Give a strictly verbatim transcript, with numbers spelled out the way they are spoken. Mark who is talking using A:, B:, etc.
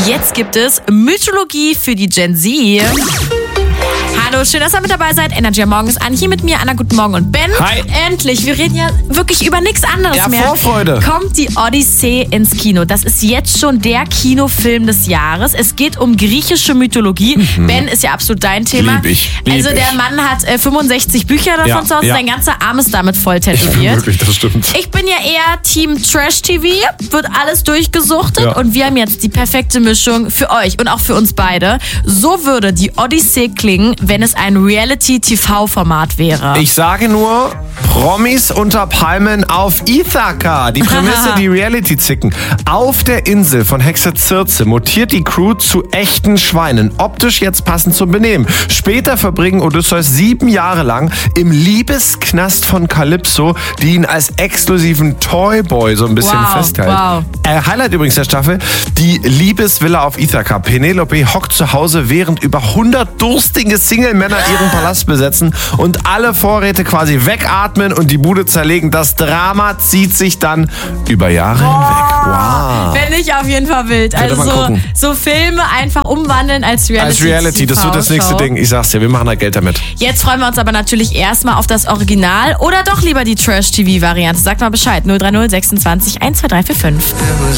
A: Jetzt gibt es Mythologie für die Gen Z. Hallo, schön, dass ihr mit dabei seid. Energy am Morgen ist an. Hier mit mir, Anna, guten Morgen und Ben.
B: Hi.
A: Endlich, wir reden ja wirklich über nichts anderes
B: ja,
A: mehr.
B: Vorfreude.
A: Kommt die Odyssee ins Kino. Das ist jetzt schon der Kinofilm des Jahres. Es geht um griechische Mythologie. Mhm. Ben, ist ja absolut dein Thema.
B: Lieb ich. Lieb
A: also der
B: ich.
A: Mann hat äh, fünfundsechzig Bücher davon
B: ja,
A: zu Hause.
B: ja.
A: Sein ganzer Arm ist damit voll tätowiert.
B: Wirklich, das stimmt.
A: Ich bin ja eher Team Trash-T V. Wird alles durchgesuchtet.
B: Ja.
A: Und wir haben jetzt die perfekte Mischung für euch und auch für uns beide. So würde die Odyssee klingen, wenn es ein Reality-T V-Format wäre.
B: Ich sage nur, Promis unter Palmen auf Ithaka. Die Prämisse, die Reality-Zicken. Auf der Insel von Hexe Circe mutiert die Crew zu echten Schweinen. Optisch jetzt passend zum Benehmen. Später verbringen Odysseus sieben Jahre lang im Liebesknast von Calypso, die ihn als exklusiven Toyboy so ein bisschen
A: wow,
B: festhält.
A: Wow.
B: Äh, Highlight übrigens der Staffel, die Liebesvilla auf Ithaka. Penelope hockt zu Hause, während über hundert durstige Single-Männer ihren Palast besetzen und alle Vorräte quasi wegatmen und die Bude zerlegen. Das Drama zieht sich dann über Jahre
A: oh,
B: hinweg. Wow.
A: Wenn ich auf jeden Fall wild.
B: Könnte
A: Also
B: man
A: so, so Filme einfach umwandeln als Reality.
B: Als Reality, das wird das nächste Ding. Ich sag's dir, wir machen da Geld damit.
A: Jetzt freuen wir uns aber natürlich erstmal auf das Original oder doch lieber die Trash-T V-Variante. Sagt mal Bescheid. null drei null sechsundzwanzig eins zwei drei vier fünf.